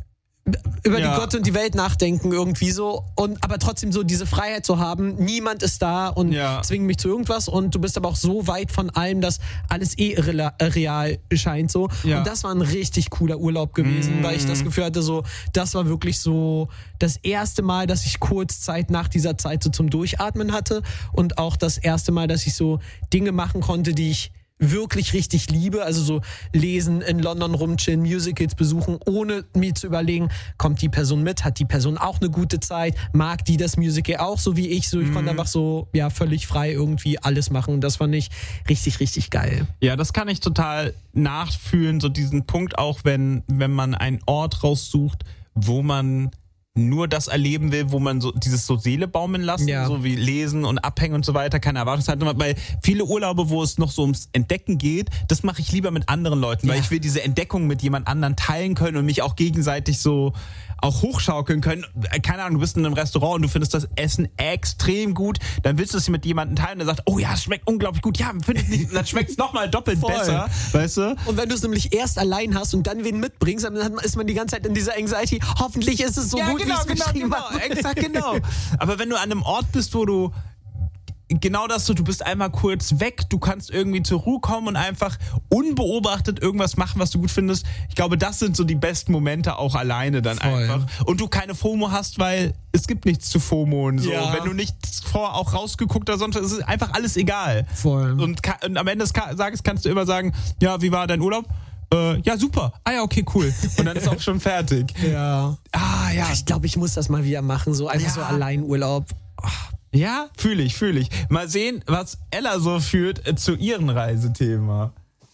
über Ja. die Gott und die Welt nachdenken irgendwie so und aber trotzdem so diese Freiheit zu haben, niemand ist da und Ja. zwingt mich zu irgendwas und du bist aber auch so weit von allem, dass alles eh irre- real scheint so Ja. und das war ein richtig cooler Urlaub gewesen, weil ich das Gefühl hatte so, das war wirklich so das erste Mal, dass ich kurz Zeit nach dieser Zeit so zum Durchatmen hatte und auch das erste Mal, dass ich so Dinge machen konnte, die ich wirklich richtig liebe, also so lesen, in London rumchillen, Musicals besuchen, ohne mir zu überlegen, kommt die Person mit, hat die Person auch eine gute Zeit, mag die das Musical auch so wie ich, so ich konnte einfach so, ja, völlig frei irgendwie alles machen und das fand ich richtig, richtig geil. Ja, das kann ich total nachfühlen, so diesen Punkt auch, wenn, wenn man einen Ort raussucht, wo man nur das erleben will, wo man so dieses so Seele baumeln lassen, Ja. so wie lesen und abhängen und so weiter, keine Erwartungshaltung hat, weil viele Urlaube, wo es noch so ums Entdecken geht, das mache ich lieber mit anderen Leuten, weil Ja. ich will diese Entdeckung mit jemand anderen teilen können und mich auch gegenseitig so auch hochschaukeln können. Keine Ahnung, du bist in einem Restaurant und du findest das Essen extrem gut, dann willst du es mit jemandem teilen, der sagt, oh ja, es schmeckt unglaublich gut, ja, finde ich nicht, dann schmeckt es nochmal doppelt Voll. besser, weißt du? Und wenn du es nämlich erst allein hast und dann wen mitbringst, dann hat- ist man die ganze Zeit in dieser Anxiety, hoffentlich ist es so gut, wie es beschrieben genau, hat. exakt genau. Aber wenn du an einem Ort bist, wo du genau das so, du bist einmal kurz weg, du kannst irgendwie zur Ruhe kommen und einfach unbeobachtet irgendwas machen, was du gut findest. Ich glaube, das sind so die besten Momente auch alleine dann Voll. einfach. Und du keine FOMO hast, weil es gibt nichts zu FOMO und so. Ja. Wenn du nichts vor auch rausgeguckt hast, sonst ist es einfach alles egal. Voll. Und, ka- und am Ende des Ka- Tages kannst du immer sagen, ja, wie war dein Urlaub? Äh, ja, super. Ah ja, okay, cool. Und dann ist auch schon fertig. Ja. Ah ja, Ich glaube, ich muss das mal wieder machen, so einfach Ja. so Alleinurlaub. Ja, fühle ich, fühle ich. Mal sehen, was Ella so führt äh, zu ihrem Reisethema.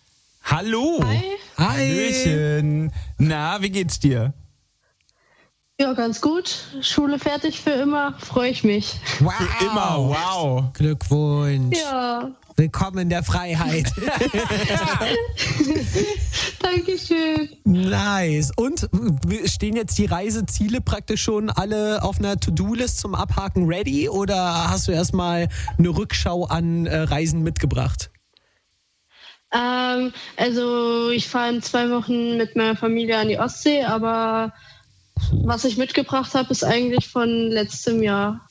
Hallo. Hi. Hallöchen. Na, wie geht's dir? Ja, ganz gut. Schule fertig für immer. Freue ich mich. Wow. Für immer, wow. Glückwunsch. Ja, Willkommen in der Freiheit. Dankeschön. Nice. Und stehen jetzt die Reiseziele praktisch schon alle auf einer To-Do-List zum Abhaken ready oder hast du erstmal eine Rückschau an äh, Reisen mitgebracht? Ähm, also ich fahre in zwei Wochen mit meiner Familie an die Ostsee, aber was ich mitgebracht habe, ist eigentlich von letztem Jahr.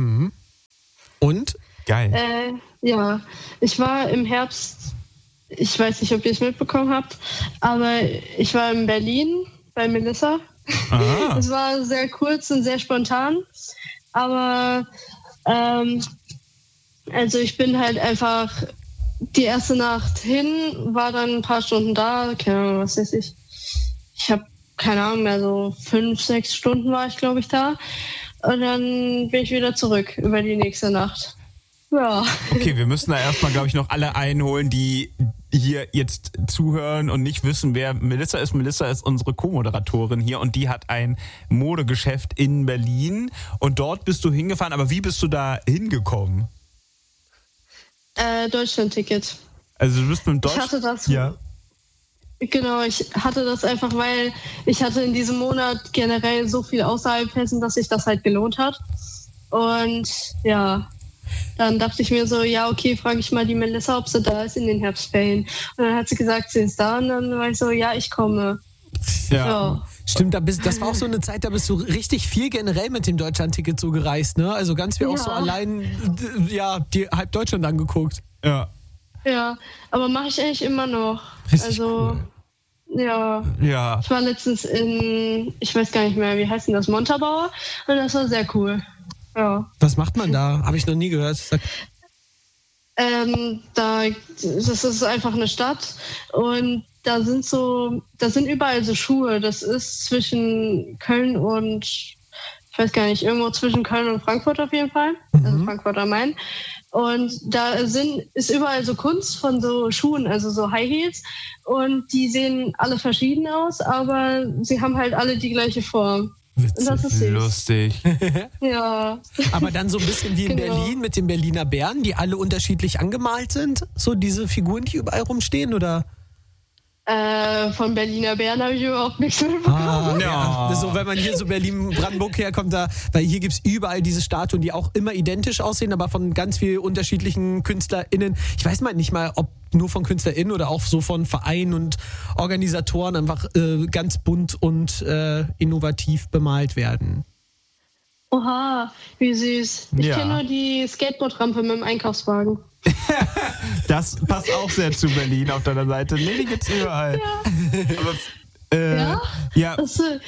Und? Geil. Äh, ja, ich war im Herbst, ich weiß nicht, ob ihr es mitbekommen habt, aber ich war in Berlin bei Melissa. Ah. Es war sehr kurz und sehr spontan, aber ähm, also ich bin halt einfach die erste Nacht hin, war dann ein paar Stunden da, keine Ahnung, was weiß ich. Ich habe keine Ahnung mehr, so fünf, sechs Stunden war ich, glaube ich, da. Und dann bin ich wieder zurück über die nächste Nacht. Ja. Okay, wir müssen da erstmal, glaube ich, noch alle einholen, die hier jetzt zuhören und nicht wissen, wer Melissa ist. Melissa ist unsere Co-Moderatorin hier und die hat ein Modegeschäft in Berlin und dort bist du hingefahren. Aber wie bist du da hingekommen? Äh, Deutschland-Ticket. Also du bist mit dem Deutsch... Ich hatte das... Ja. Genau, ich hatte das einfach, weil ich hatte in diesem Monat generell so viel außerhalb Hessen, dass sich das halt gelohnt hat. Und ja, dann dachte ich mir so, ja, okay, frage ich mal die Melissa, ob sie da ist in den Herbstferien. Und dann hat sie gesagt, sie ist da und dann war ich so, ja, ich komme. Ja. Ja. Stimmt, da bist, das war auch so eine Zeit, da bist du richtig viel generell mit dem Deutschland-Ticket so gereist, ne? Also ganz viel auch Ja. so allein, d- ja, die halb Deutschland angeguckt. Ja. Ja, aber mache ich eigentlich immer noch. Richtig also, cool. ja. Ja. Ich war letztens in, ich weiß gar nicht mehr, wie heißt denn das, Montabaur? Und das war sehr cool. Ja. Was macht man da? Habe ich noch nie gehört. Sag, Ähm, da, das ist einfach eine Stadt und da sind so, da sind überall so Schuhe. Das ist zwischen Köln und, ich weiß gar nicht, irgendwo zwischen Köln und Frankfurt auf jeden Fall. Also Frankfurt am Main. Und da sind, ist überall so Kunst von so Schuhen, also so High Heels. Und die sehen alle verschieden aus, aber sie haben halt alle die gleiche Form. Und das ist süß. Lustig. Ja. aber dann so ein bisschen wie in Genau. Berlin mit den Berliner Bären, die alle unterschiedlich angemalt sind. So diese Figuren, die überall rumstehen, oder? Äh, von Berliner Bären habe ich überhaupt nichts mitbekommen. Ah, Ja. ja. So, wenn man hier so Berlin-Brandenburg herkommt, da, weil hier gibt es überall diese Statuen, die auch immer identisch aussehen, aber von ganz vielen unterschiedlichen KünstlerInnen. Ich weiß mal nicht mal, ob nur von KünstlerInnen oder auch so von Vereinen und Organisatoren einfach äh, ganz bunt und äh, innovativ bemalt werden. Oha, wie süß. Ich Ja. kenne nur die Skateboardrampe mit dem Einkaufswagen. Das passt auch sehr zu Berlin auf deiner Seite. Nee, die gibt's überall. Aber, äh, Ja? ja. Das, äh,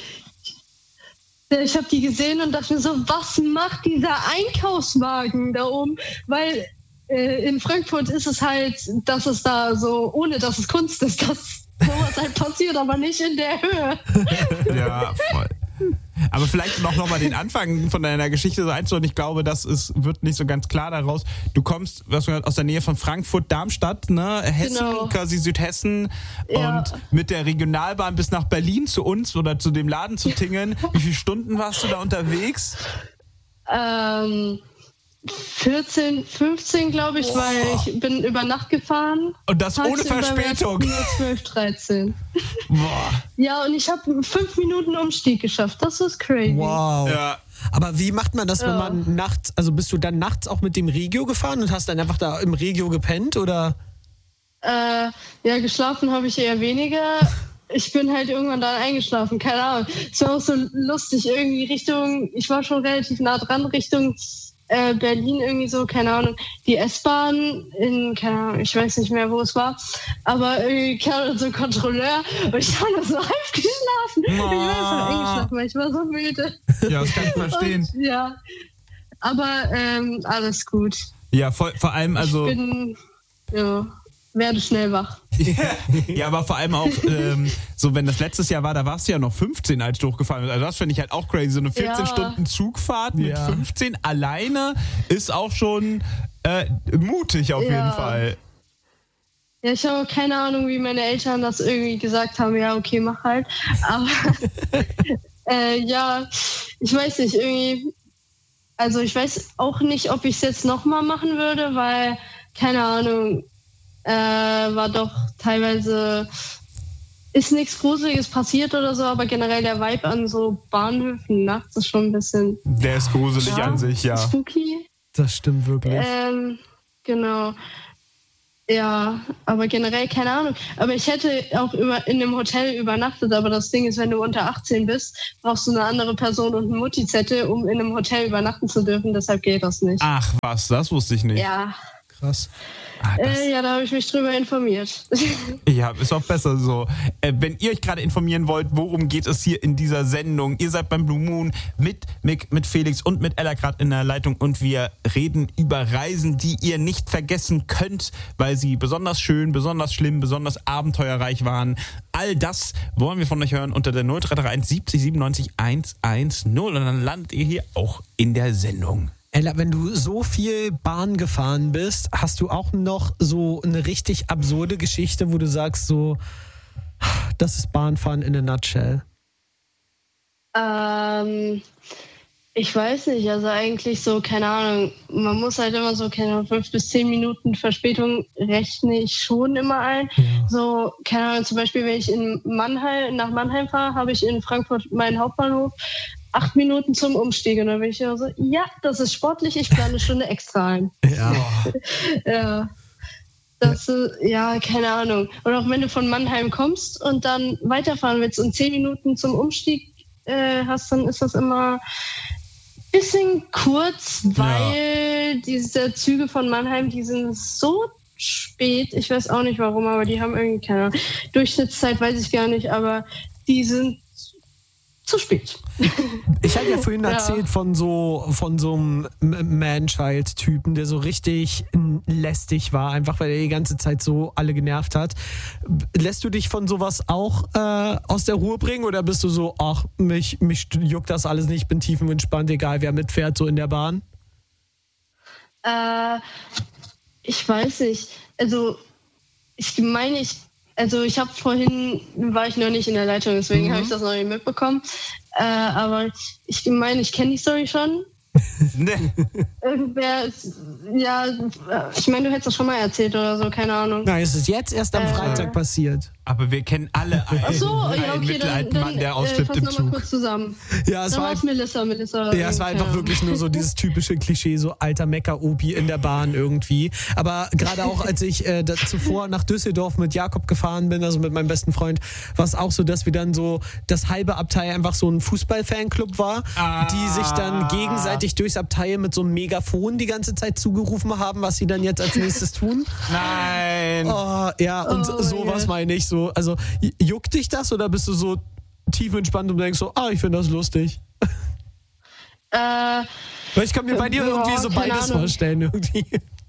ich habe die gesehen und dachte mir so, was macht dieser Einkaufswagen da oben? Weil äh, in Frankfurt ist es halt, dass es da so, ohne dass es Kunst ist, dass sowas halt passiert, aber nicht in der Höhe. Ja, voll. Aber vielleicht noch, noch mal den Anfang von deiner Geschichte so einzuholen. Ich glaube, das ist, wird nicht so ganz klar daraus. Du kommst, was man aus der Nähe von Frankfurt, Darmstadt, ne? Hessen, Genau. quasi Südhessen. Ja. Und mit der Regionalbahn bis nach Berlin zu uns oder zu dem Laden zu tingeln. Wie viele Stunden warst du da unterwegs? Ähm, vierzehn, fünfzehn glaube ich, weil ich bin über Nacht gefahren. Und das ohne Tagsüber Verspätung. wär's nur zwölf, dreizehn. Boah. Ja, und ich habe fünf Minuten Umstieg geschafft. Das ist crazy. Wow. Ja. Aber wie macht man das, wenn Ja. man nachts, also bist du dann nachts auch mit dem Regio gefahren und hast dann einfach da im Regio gepennt, oder? Äh, ja, geschlafen habe ich eher weniger. Ich bin halt irgendwann dann eingeschlafen, keine Ahnung. Es war auch so lustig, irgendwie Richtung, ich war schon relativ nah dran, Richtung äh, Berlin irgendwie so, keine Ahnung, die S-Bahn in, keine Ahnung, ich weiß nicht mehr, wo es war, aber irgendwie kam dann so ein Kontrolleur und ich habe so halb geschlafen. Ich war einfach eingeschlafen, weil ich war so müde. Ja, das kann ich verstehen. Und, ja, aber ähm, alles gut. Ja, voll, vor allem, also. Ich bin, ja, werde schnell wach. Ja, aber vor allem auch, ähm, so wenn das letztes Jahr war, da warst du ja noch fünfzehn, als du hochgefahren bist. Also das finde ich halt auch crazy. So eine vierzehn Ja. Stunden Zugfahrt mit Ja. fünfzehn alleine ist auch schon äh, mutig auf Ja. jeden Fall. Ja, ich habe keine Ahnung, wie meine Eltern das irgendwie gesagt haben. Ja, okay, mach halt. Aber äh, ja, ich weiß nicht, irgendwie. Also ich weiß auch nicht, ob ich es jetzt nochmal machen würde, weil, keine Ahnung, äh, war doch teilweise, ist nichts Gruseliges passiert oder so, aber generell der Vibe an so Bahnhöfen nachts ist schon ein bisschen Der ist gruselig ja, an sich, ja. spooky. Das stimmt wirklich. Ähm, genau. Ja, aber generell keine Ahnung. Aber ich hätte auch über, in einem Hotel übernachtet, aber das Ding ist, wenn du unter achtzehn bist, brauchst du eine andere Person und einen Mutti-Zettel, um in einem Hotel übernachten zu dürfen, deshalb geht das nicht. Ach was, das wusste ich nicht. Ja, Krass. Ah, das, äh, ja, da habe ich mich drüber informiert. ja, ist auch besser so. Äh, wenn ihr euch gerade informieren wollt, worum geht es hier in dieser Sendung? Ihr seid beim Blue Moon mit, mit, mit Felix und mit Ella gerade in der Leitung und wir reden über Reisen, die ihr nicht vergessen könnt, weil sie besonders schön, besonders schlimm, besonders abenteuerreich waren. All das wollen wir von euch hören unter der null drei drei eins siebzig siebenundneunzig hundertzehn und dann landet ihr hier auch in der Sendung. Ella, wenn du so viel Bahn gefahren bist, hast du auch noch so eine richtig absurde Geschichte, wo du sagst so, das ist Bahnfahren in a nutshell. ähm, ich weiß nicht, also eigentlich so, keine Ahnung, man muss halt immer so, keine Ahnung, fünf bis zehn Minuten Verspätung rechne ich schon immer ein. Ja. So, keine Ahnung, zum Beispiel, wenn ich in Mannheim, nach Mannheim fahre, habe ich in Frankfurt meinen Hauptbahnhof acht Minuten zum Umstieg. Und dann bin ich ja so, ja, das ist sportlich, ich plane eine Stunde extra ein. Ja. Ja. Das, ja. ja, keine Ahnung. Und auch wenn du von Mannheim kommst und dann weiterfahren willst und zehn Minuten zum Umstieg äh, hast, dann ist das immer ein bisschen kurz, weil ja. diese Züge von Mannheim, die sind so spät. Ich weiß auch nicht warum, aber die haben irgendwie keine Durchschnittszeit, weiß ich gar nicht, aber die sind zu spät. Ich hatte ja vorhin ja. erzählt von so von so einem Man-Child-Typen, der so richtig lästig war, einfach weil er die ganze Zeit so alle genervt hat. Lässt du dich von sowas auch äh, aus der Ruhe bringen oder bist du so, ach, mich, mich juckt das alles nicht, ich bin tiefenentspannt, egal wer mitfährt, so in der Bahn? Äh, ich weiß nicht. Also, ich meine, ich Also ich habe vorhin, war ich noch nicht in der Leitung, deswegen mhm. habe ich das noch nicht mitbekommen. Äh, aber ich meine, ich kenne die Story schon. Nee. Irgendwer, ja, ich meine, du hättest das schon mal erzählt oder so, keine Ahnung. Nein, es ist jetzt erst am äh, Freitag passiert. Aber wir kennen alle einen, Ach so, ja, einen okay, mittelalten dann, Mann, der dann ausflippt äh, im fass noch mal Zug. kurz zusammen. Ja, es dann war war es Melissa, Melissa. Ja, es war einfach wirklich nur so dieses typische Klischee, so alter Mecker-Opi in der Bahn irgendwie. Aber gerade auch, als ich äh, da, zuvor nach Düsseldorf mit Jakob gefahren bin, also mit meinem besten Freund, war es auch so, dass wir dann so, das halbe Abteil einfach so ein Fußball-Fanclub war, ah. die sich dann gegenseitig durchs Abteil mit so einem Megafon die ganze Zeit zugerufen haben, was sie dann jetzt als nächstes tun. Nein. Oh, ja, und Oh, sowas yeah. meine ich so. Also, juckt dich das oder bist du so tief entspannt und denkst so, ah, ich finde das lustig? Äh, Weil ich kann mir bei dir ja, irgendwie so keine beides Ahnung. vorstellen irgendwie.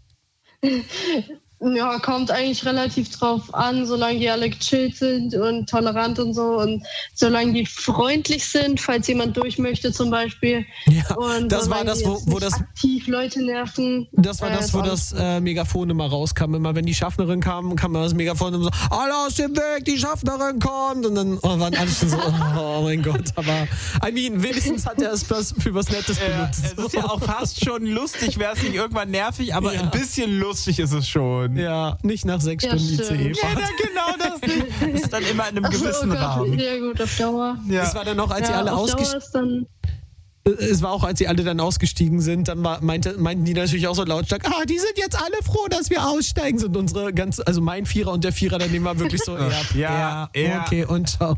Ja, kommt eigentlich relativ drauf an, solange die alle gechillt sind und tolerant und so und solange die freundlich sind, falls jemand durch möchte zum Beispiel. Ja, und das war das, wo, wo das aktiv Leute nerven. Das war äh, das, wo das äh, Megafon immer rauskam. Immer wenn die Schaffnerin kam, kam immer das Megafon und so, alle aus dem Weg, die Schaffnerin kommt. Und dann oh, waren alle schon so, oh, oh mein Gott. Aber, I mean, wenigstens hat er es was, für was Nettes Ja, benutzt. es ist ja auch fast schon lustig, wäre es nicht irgendwann nervig, aber Ja. ein bisschen lustig ist es schon. Ja, nicht nach sechs Ja, Stunden stimmt. I C E. Ja, Fahrt. dann genau das nicht. Ist dann immer in einem Ach so, gewissen oh Gott, Rahmen. Ja gut, auf Dauer. Ja. Es war dann auch, als sie Ja, alle auf Dauer ausgestiegen ist dann Es war auch, als sie alle dann ausgestiegen sind, dann war, meinte, meinten die natürlich auch so lautstark, ah, die sind jetzt alle froh, dass wir aussteigen. Sind unsere ganz, also mein Vierer und der Vierer daneben war wirklich so, ja, Ja, ja, ja. okay, und ciao.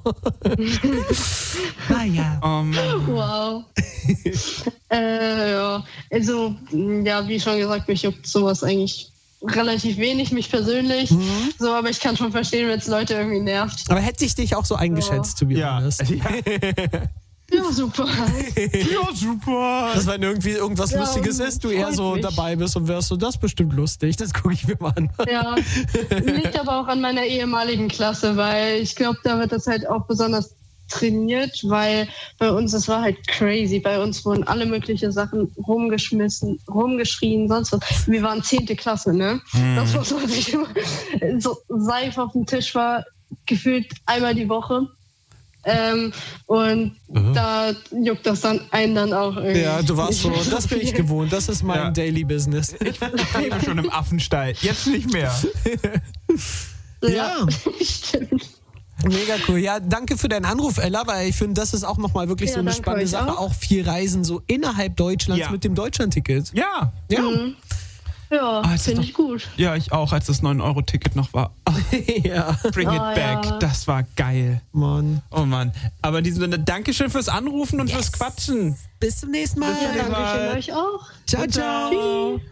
Naja. Oh Mann. wow. äh, ja, also, ja, wie schon gesagt, mich juckt sowas eigentlich relativ wenig, mich persönlich. Mhm. So, aber ich kann schon verstehen, wenn es Leute irgendwie nervt. Aber hätte ich dich auch so eingeschätzt, to be Ja. honest. Ja, super. Ja, super. Dass wenn irgendwie irgendwas Ja, Lustiges ist, du eher freut so mich. dabei bist und wärst so, das ist bestimmt lustig, das gucke ich mir mal an. Ja, liegt aber auch an meiner ehemaligen Klasse, weil ich glaube, da wird das halt auch besonders trainiert, weil bei uns, das war halt crazy, bei uns wurden alle möglichen Sachen rumgeschmissen, rumgeschrien, sonst was. Wir waren zehnte Klasse, ne? Mhm. Das muss man sich immer, so Seife auf dem Tisch war gefühlt einmal die Woche. Ähm, und Mhm. da juckt das dann einen dann auch irgendwie. Ja, du warst so, das bin ich gewohnt, das ist mein Ja. Daily Business. Ich lebe schon im Affenstall. Jetzt nicht mehr. Ja. Stimmt. Mega cool. Ja, danke für deinen Anruf, Ella, weil ich finde, das ist auch nochmal wirklich Ja, so eine danke spannende euch Sache. auch. Auch viel Reisen so innerhalb Deutschlands Ja. mit dem Deutschlandticket. Ja. Ja. Mhm. Ja, Ah, es ist finde doch- ich gut. Ja, ich auch, als das neun Euro Ticket noch war. Ah, ja. bring it Ah, back. ja. Das war geil. Mann. Oh Mann. Aber in diesem Sinne, Dankeschön fürs Anrufen und fürs Quatschen. Bis zum nächsten Mal. Ja, danke schön euch auch. Ciao, ciao. Tschüss.